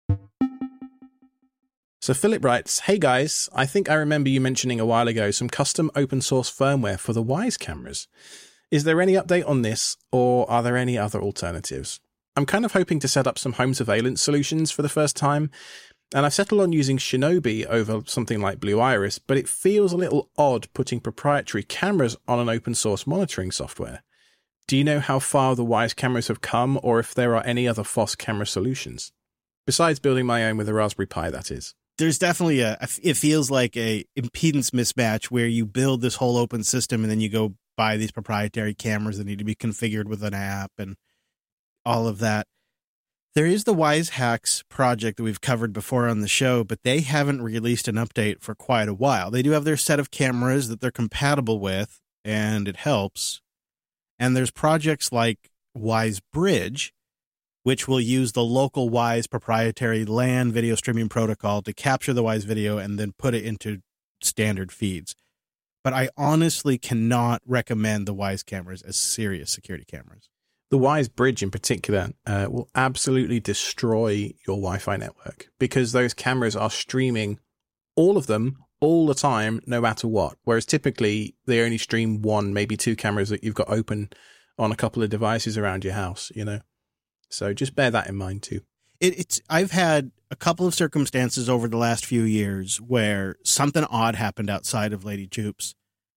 So Philip writes, hey guys, I think I remember you mentioning a while ago some custom open source firmware for the Wyze cameras. Is there any update on this, or are there any other alternatives? I'm kind of hoping to set up some home surveillance solutions for the first time, and I've settled on using Shinobi over something like Blue Iris, but it feels a little odd putting proprietary cameras on an open source monitoring software. Do you know how far the Wyze cameras have come, or if there are any other F O S camera solutions? Besides building my own with a Raspberry Pi, that is. There's definitely a, it feels like a impedance mismatch where you build this whole open system and then you go buy these proprietary cameras that need to be configured with an app and all of that. There is the WiseHacks project that we've covered before on the show, but they haven't released an update for quite a while. They do have their set of cameras that they're compatible with, and it helps. And there's projects like WiseBridge, which will use the local Wyze proprietary LAN video streaming protocol to capture the Wyze video and then put it into standard feeds. But I honestly cannot recommend the Wyze cameras as serious security cameras. The WiseBridge in particular uh, will absolutely destroy your Wi-Fi network, because those cameras are streaming all of them all the time, no matter what. Whereas typically they only stream one, maybe two cameras that you've got open on a couple of devices around your house, you know. So just bear that in mind too. It, it's I've had a couple of circumstances over the last few years where something odd happened outside of Lady Jupes,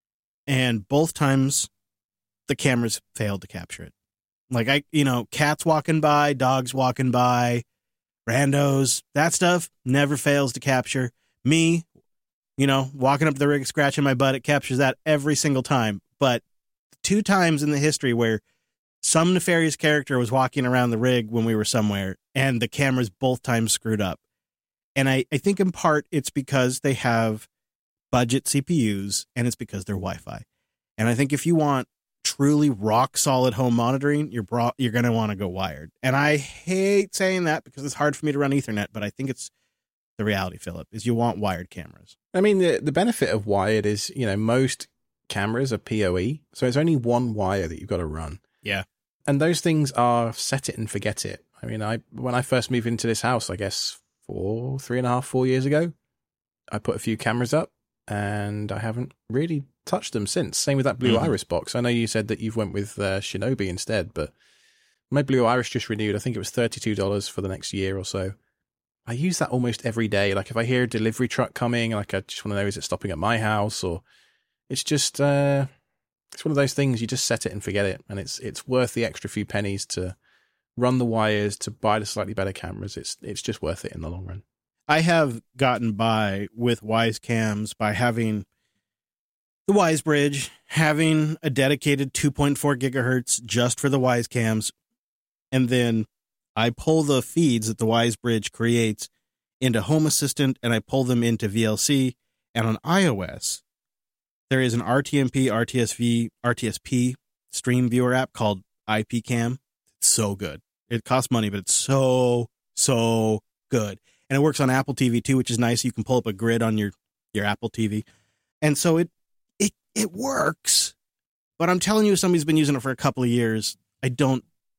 and both times the cameras failed to capture it. Like, I, you know, cats walking by, dogs walking by, randos, that stuff never fails to capture. Me, you know, walking up the rig, scratching my butt, it captures that every single time. But two times in the history where some nefarious character was walking around the rig when we were somewhere, and the cameras both times screwed up. And I, I think in part it's because they have budget C P Us, and it's because they're Wi-Fi. And I think if you want truly rock solid home monitoring, you're bro- you're going to want to go wired. And I hate saying that because it's hard for me to run Ethernet, but I think it's the reality, Philip, is you want wired cameras. I mean, the the benefit of wired is, you know, most cameras are P O E, so it's only one wire that you've got to run. Yeah. And those things are set it and forget it. I mean, I when I first moved into this house, I guess four, three and a half, four years ago, I put a few cameras up and I haven't really touched them since. Same with that Blue Mm-hmm. Iris box. I know you said that you've went with uh, Shinobi instead, but my Blue Iris just renewed. I think it was thirty-two dollars for the next year or so. I use that almost every day. Like if I hear a delivery truck coming, like I just want to know, is it stopping at my house? Or it's just, uh, it's one of those things, you just set it and forget it. And it's it's worth the extra few pennies to run the wires, to buy the slightly better cameras. It's it's just worth it in the long run. I have gotten by with Wise cams by having the Wise Bridge, having a dedicated two point four gigahertz just for the Wise cams, and then I pull the feeds that the Wise Bridge creates into Home Assistant, and I pull them into V L C. And on iOS, there is an R T M P, R T S V, R T S P stream viewer app called I P Cam. It's so good. It costs money, but it's so, so good. And it works on Apple T V too, which is nice. You can pull up a grid on your, your Apple T V. And so it, it, it works. But I'm telling you, if somebody's been using it for a couple of years, I don't,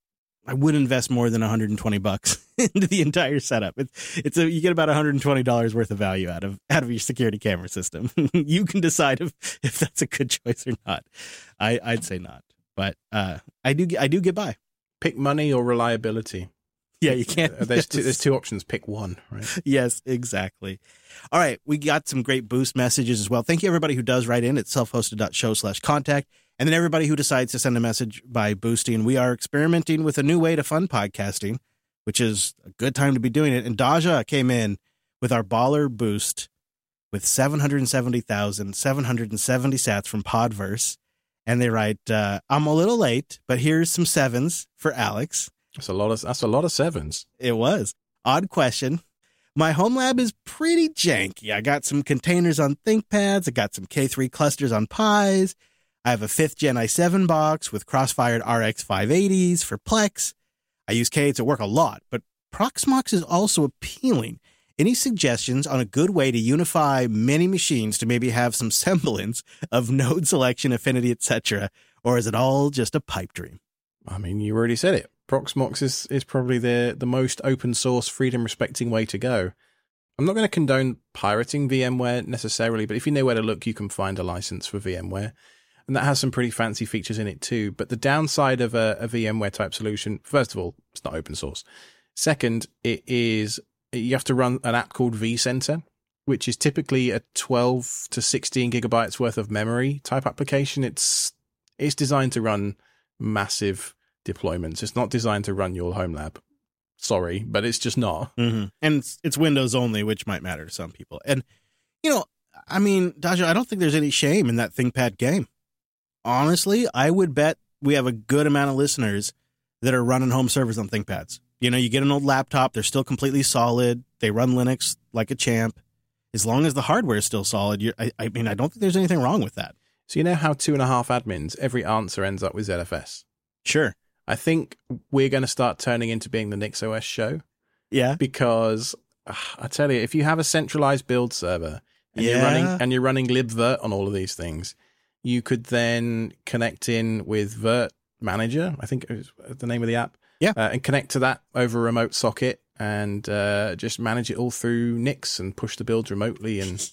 I would invest more than one hundred twenty bucks into the entire setup. It's, it's a, you get about one hundred twenty dollars worth of value out of, out of your security camera system. You can decide if, if that's a good choice or not. I, I'd say not, but, uh, I do, I do get by. Pick money or reliability. Yeah, you can't. Uh, There's two, there's two options. Pick one, right? Yes, exactly. All right. We got some great boost messages as well. Thank you, everybody who does write in at self-hosted.show slash contact. And then everybody who decides to send a message by boosting. We are experimenting with a new way to fund podcasting, which is a good time to be doing it. And Daja came in with our baller boost with seven hundred seventy thousand seven hundred seventy sats from Podverse. And they write, uh, I'm a little late, but here's some sevens for Alex. That's a lot of that's a lot of sevens. It was. Odd question. My home lab is pretty janky. I got some containers on ThinkPads. I got some K three clusters on Pies. I have a fifth gen i seven box with crossfired R X five eighties for Plex. I use K eights at work a lot, but Proxmox is also appealing. Any suggestions on a good way to unify many machines to maybe have some semblance of node selection, affinity, et cetera? Or is it all just a pipe dream? I mean, you already said it. Proxmox is, is probably the, the most open source, freedom respecting way to go. I'm not going to condone pirating VMware necessarily, but if you know where to look, you can find a license for VMware. And that has some pretty fancy features in it too. But the downside of a, a VMware type solution, first of all, it's not open source. Second, it is, you have to run an app called vCenter, which is typically a twelve to sixteen gigabytes worth of memory type application. It's, it's designed to run massive deployments. It's not designed to run your home lab. Sorry, but it's just not. Mm-hmm. And it's, it's Windows only, which might matter to some people. And, you know, I mean, Daja, I don't think there's any shame in that ThinkPad game. Honestly, I would bet we have a good amount of listeners that are running home servers on ThinkPads. You know, you get an old laptop, they're still completely solid. They run Linux like a champ. As long as the hardware is still solid, you're, I, I mean, I don't think there's anything wrong with that. So you know how two and a half admins, every answer ends up with Z F S? Sure. I think we're going to start turning into being the NixOS show. Yeah. Because uh, I tell you, if you have a centralized build server and Yeah. you're running and you're running libvirt on all of these things, you could then connect in with Virt Manager, I think is the name of the app. Yeah. Uh, and connect to that over a remote socket and uh, just manage it all through Nix and push the builds remotely. And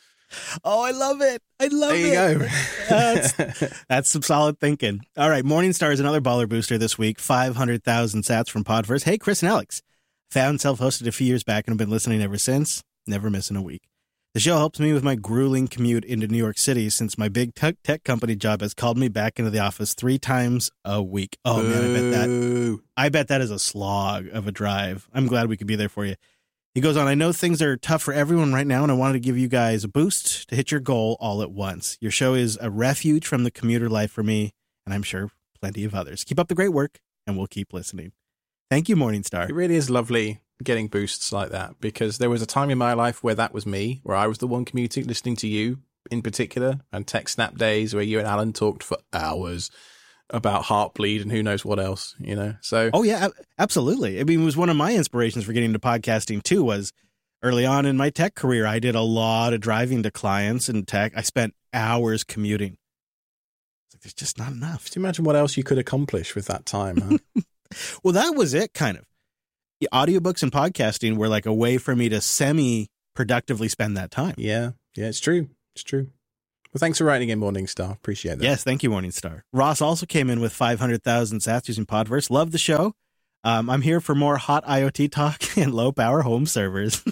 Oh, I love it. I love there it. you go. That's, that's some solid thinking. All right. Morningstar is another baller booster this week. five hundred thousand sats from Podverse. Hey, Chris and Alex. Found self-hosted a few years back and have been listening ever since. Never missing a week. The show helps me with my grueling commute into New York City since my big tech, tech company job has called me back into the office three times a week. Oh, man, I bet that, Boo. I bet that is a slog of a drive. I'm glad we could be there for you. He goes on, I know things are tough for everyone right now, and I wanted to give you guys a boost to hit your goal all at once. Your show is a refuge from the commuter life for me, and I'm sure plenty of others. Keep up the great work, and we'll keep listening. Thank you, Morningstar. It really is lovely getting boosts like that, because there was a time in my life where that was me, where I was the one commuting, listening to you in particular, and Tech Snap days where you and Alan talked for hours about Heartbleed and who knows what else, you know? So, Oh, yeah, absolutely. I mean, it was one of my inspirations for getting into podcasting, too, was early on in my tech career, I did a lot of driving to clients and tech. I spent hours commuting. there's just not enough. Just imagine what else you could accomplish with that time, huh? Well, that was it, kind of. The audiobooks and podcasting were like a way for me to semi-productively spend that time. Yeah, yeah, it's true. It's true. Well, thanks for writing in, Morningstar. Appreciate that. Yes, thank you, Morningstar. Ross also came in with five hundred thousand sats using Podverse. Love the show. Um, I'm here for more hot IoT talk and low-power home servers.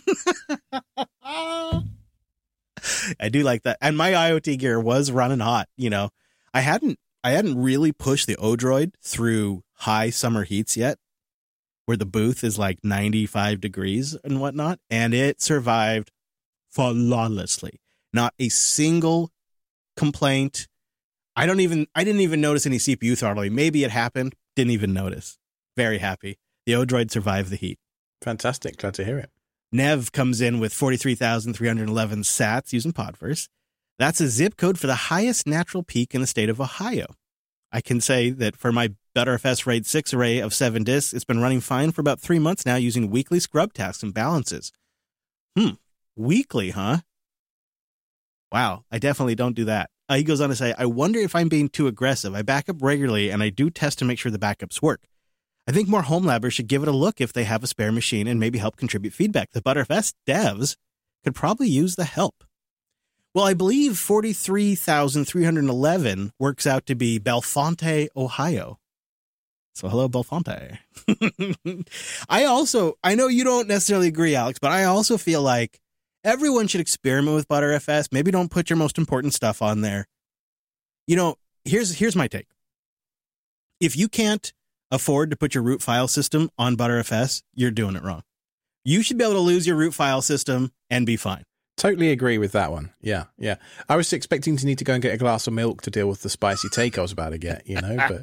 I do like that. And my IoT gear was running hot. You know, I hadn't I hadn't really pushed the Odroid through high summer heats yet, where the booth is like ninety-five degrees and whatnot, and it survived flawlessly. Not a single complaint. I don't even, I didn't even notice any C P U throttling. Maybe it happened. Didn't even notice. Very happy. The Odroid survived the heat. Fantastic. Glad to hear it. Nev comes in with forty-three thousand three hundred eleven sats using Podverse. That's a zip code for the highest natural peak in the state of Ohio. I can say that for my ButterFS RAID six array of seven disks, it's been running fine for about three months now using weekly scrub tasks and balances. Hmm. Weekly, huh? Wow, I definitely don't do that. Uh, he goes on to say, I wonder if I'm being too aggressive. I back up regularly, and I do test to make sure the backups work. I think more home labbers should give it a look if they have a spare machine and maybe help contribute feedback. The ButterFS devs could probably use the help. Well, I believe forty-three thousand three hundred eleven works out to be Bellefonte, Ohio. So hello, Bellefonte. I also, I know you don't necessarily agree, Alex, but I also feel like everyone should experiment with ButterFS. Maybe don't put your most important stuff on there. You know, here's here's my take. If you can't afford to put your root file system on ButterFS, you're doing it wrong. You should be able to lose your root file system and be fine. Totally agree with that one. Yeah, yeah. I was expecting to need to go and get a glass of milk to deal with the spicy take I was about to get, you know, but...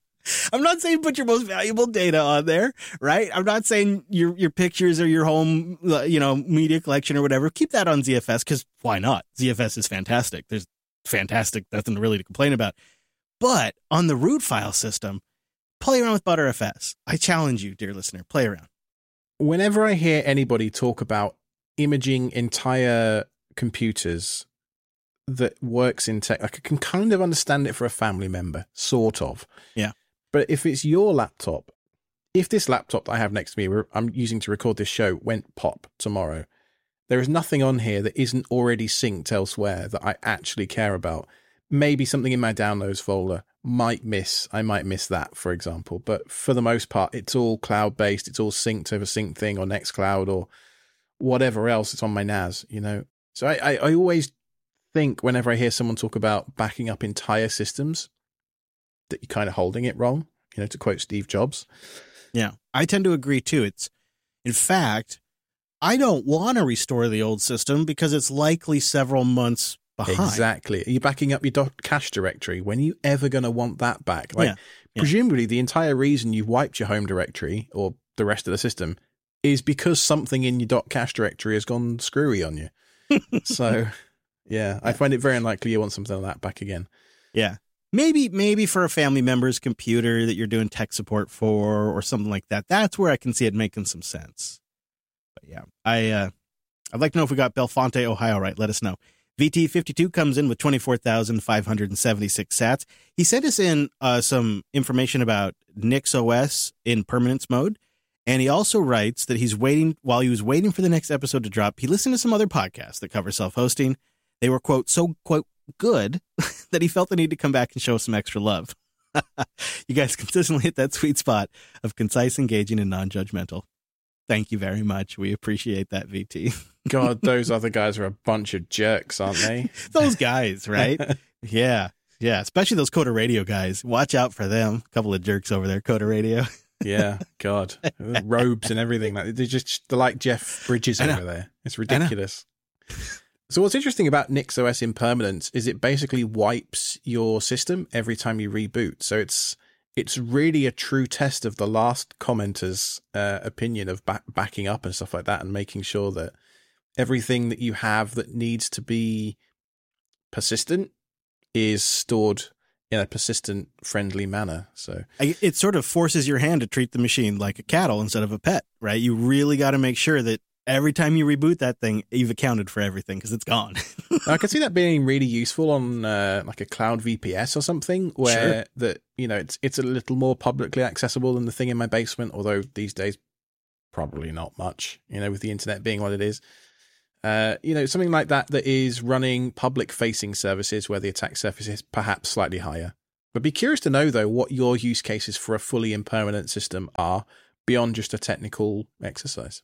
I'm not saying put your most valuable data on there, right? I'm not saying your your pictures or your home, you know, media collection or whatever. Keep that on Z F S because why not? Z F S is fantastic. There's fantastic, nothing really to complain about. But on the root file system, play around with ButterFS. I challenge you, dear listener, play around. Whenever I hear anybody talk about imaging entire computers that works in tech, I can kind of understand it for a family member, sort of. Yeah. But if it's your laptop, if this laptop that I have next to me, I'm using to record this show, went pop tomorrow, there is nothing on here that isn't already synced elsewhere that I actually care about. Maybe something in my downloads folder might miss. I might miss that, for example. But for the most part, it's all cloud-based. It's all synced over SyncThing or Nextcloud or whatever else. It's on my N A S, you know. So I, I, I always think whenever I hear someone talk about backing up entire systems, that you're kind of holding it wrong, you know, to quote Steve Jobs. Yeah, I tend to agree too. It's, in fact, I don't want to restore the old system because it's likely several months behind. Exactly. Are you backing up your .cache directory? When are you ever going to want that back? Like, yeah, yeah. Presumably the entire reason you've wiped your home directory or the rest of the system is because something in your .cache directory has gone screwy on you. So, yeah, I find it very unlikely you want something like that back again. Yeah. Maybe, maybe for a family member's computer that you're doing tech support for or something like that. That's where I can see it making some sense. But yeah, I, uh, I'd like to know if we got Bellefonte, Ohio right. Let us know. V T fifty-two comes in with twenty-four thousand five hundred seventy-six sats. He sent us in uh, some information about NixOS in permanence mode. And he also writes that he's waiting, while he was waiting for the next episode to drop, he listened to some other podcasts that cover self-hosting. They were, quote, so, quote, good that he felt the need to come back and show some extra love. You guys consistently hit that sweet spot of concise, engaging, and non-judgmental. Thank you very much. We appreciate that, V T. God, those other guys are a bunch of jerks, aren't they? Those guys, right? Yeah. Yeah. Especially those Coda Radio guys. Watch out for them. A couple of jerks over there, Coda Radio. Yeah. God. Robes and everything. Like, they're just they're like Jeff Bridges over there. It's ridiculous. So what's interesting about NixOS Impermanence is it basically wipes your system every time you reboot. So it's it's really a true test of the last commenter's uh, opinion of back, backing up and stuff like that and making sure that everything that you have that needs to be persistent is stored in a persistent, friendly manner. So it sort of forces your hand to treat the machine like a cattle instead of a pet, right? You really got to make sure that every time you reboot that thing, you've accounted for everything because it's gone. I can see that being really useful on uh, like a cloud V P S or something, where Sure. that you know it's it's a little more publicly accessible than the thing in my basement. Although these days, probably not much. You know, with the internet being what it is, uh, you know, something like that that is running public-facing services where the attack surface is perhaps slightly higher. I'd be curious to know though what your use cases for a fully impermanent system are beyond just a technical exercise.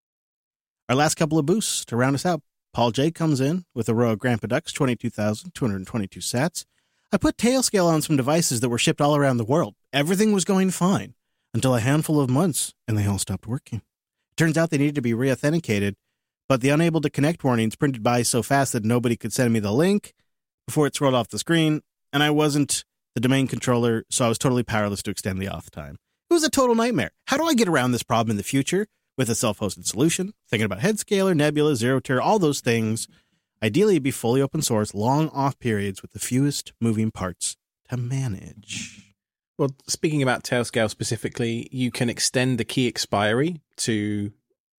Our last couple of boosts to round us out. Paul J comes in with a row of Grandpa Ducks, twenty-two thousand two hundred twenty-two sats. I put Tailscale on some devices that were shipped all around the world. Everything was going fine until a handful of months, and they all stopped working. Turns out they needed to be re-authenticated, but the unable to connect warnings printed by so fast that nobody could send me the link before it scrolled off the screen, and I wasn't the domain controller, so I was totally powerless to extend the auth time. It was a total nightmare. How do I get around this problem in the future? With a self-hosted solution, thinking about Headscaler, Nebula, ZeroTier, all those things. Ideally, it'd be fully open source, long off periods with the fewest moving parts to manage. Well, speaking about Tailscale specifically, you can extend the key expiry to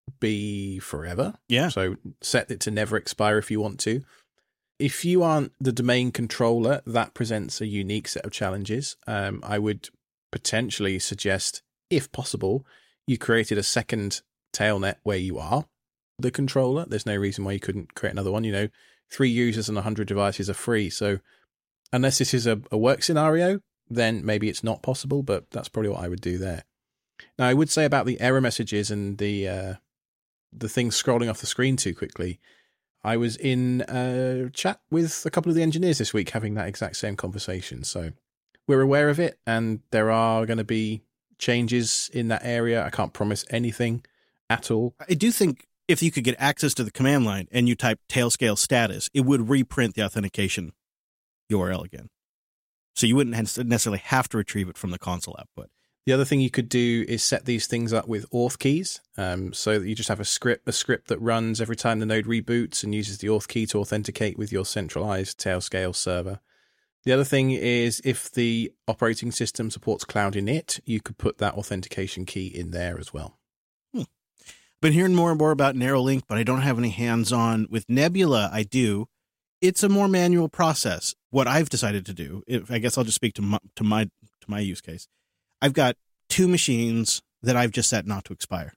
be forever. Yeah. So set it to never expire if you want to. If you aren't the domain controller, that presents a unique set of challenges. Um, I would potentially suggest, if possible, you created a second Tailnet where you are the controller. There's no reason why you couldn't create another one. You know, three users and one hundred devices are free. So unless this is a, a work scenario, then maybe it's not possible, but that's probably what I would do there. Now, I would say about the error messages and the uh, the things scrolling off the screen too quickly. I was in a chat with a couple of the engineers this week having that exact same conversation. So we're aware of it, and there are going to be changes in that area. I can't promise anything at all. I do think if you could get access to the command line and you type Tailscale status, it would reprint the authentication U R L again. So you wouldn't necessarily have to retrieve it from the console output. The other thing you could do is set these things up with auth keys, um, so that you just have a script, a script that runs every time the node reboots and uses the auth key to authenticate with your centralized Tailscale server. The other thing is if the operating system supports Cloud Init, you could put that authentication key in there as well. Hmm. Been hearing more and more about Narrowlink, but I don't have any hands-on. With Nebula, I do. It's a more manual process. What I've decided to do, if, I guess I'll just speak to my, to my to my use case. I've got two machines that I've just set not to expire.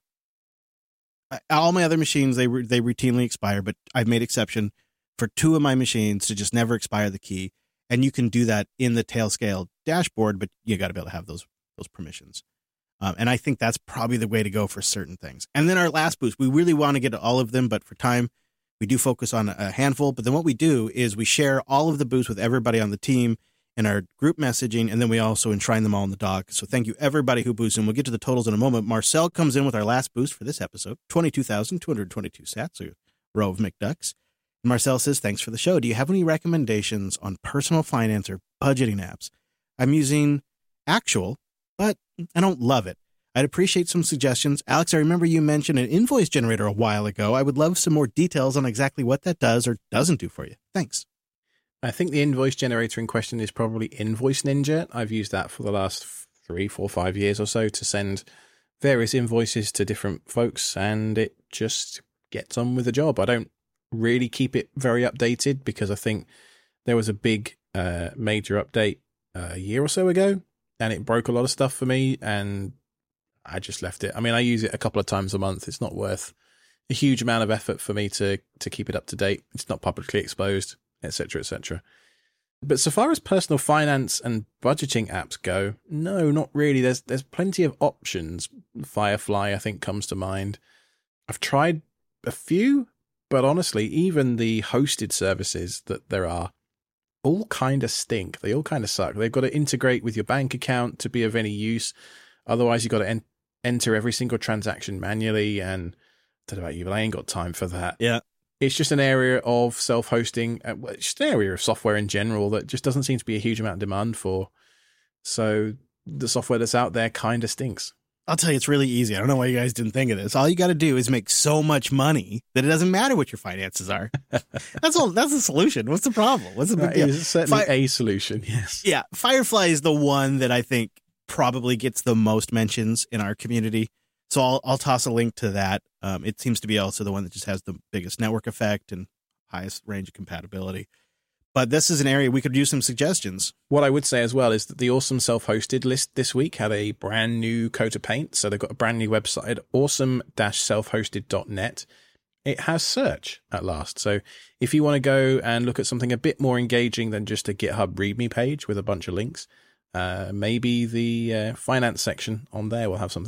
All my other machines, they they routinely expire, but I've made exception for two of my machines to just never expire the key. And you can do that in the Tailscale dashboard, but you got to be able to have those those permissions. Um, and I think that's probably the way to go for certain things. And then our last boost, we really want to get to all of them, but for time, we do focus on a handful. But then what we do is we share all of the boosts with everybody on the team in our group messaging, and then we also enshrine them all in the doc. So thank you, everybody who boosted. And we'll get to the totals in a moment. Marcel comes in with our last boost for this episode, twenty-two thousand two hundred twenty-two sats, a row of McDucks. Marcel says, thanks for the show. Do you have any recommendations on personal finance or budgeting apps? I'm using Actual, but I don't love it. I'd appreciate some suggestions. Alex, I remember you mentioned an invoice generator a while ago. I would love some more details on exactly what that does or doesn't do for you. Thanks. I think the invoice generator in question is probably Invoice Ninja. I've used that for the last three, four, five years or so to send various invoices to different folks, and it just gets on with the job. I don't really keep it very updated because I think there was a big uh, major update uh, a year or so ago, and it broke a lot of stuff for me, and I just left it. I mean, I use it a couple of times a month. It's not worth a huge amount of effort for me to to keep it up to date. It's not publicly exposed, et cetera, et cetera. But so far as personal finance and budgeting apps go, no, not really. There's there's plenty of options. Firefly, I think, comes to mind. I've tried a few, but honestly, even the hosted services that there are all kind of stink. They all kind of suck. They've got to integrate with your bank account to be of any use. Otherwise, you've got to en- enter every single transaction manually. And I don't know about you, but I ain't got time for that. Yeah. It's just an area of self-hosting, uh, just an area of software in general that just doesn't seem to be a huge amount of demand for. So the software that's out there kind of stinks. I'll tell you, it's really easy. I don't know why you guys didn't think of this. All you got to do is make so much money that it doesn't matter what your finances are. That's all. That's the solution. What's the problem? What's the big That deal? is certainly Fi- a solution, yes. Yeah, Firefly is the one that I think probably gets the most mentions in our community. So I'll I'll toss a link to that. Um, it seems to be also the one that just has the biggest network effect and highest range of compatibility. But this is an area we could use some suggestions. What I would say as well is that the Awesome Self-Hosted list this week had a brand new coat of paint. So they've got a brand new website, awesome dash self hosted dot net. It has search at last. So if you want to go and look at something a bit more engaging than just a GitHub README page with a bunch of links, uh, maybe the uh, finance section on there will have something